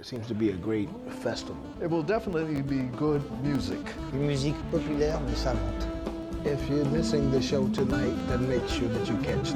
It seems to be a great festival. It will definitely be good music. Une musique populaire mais savante. If you're missing the show tonight, then make sure that you catch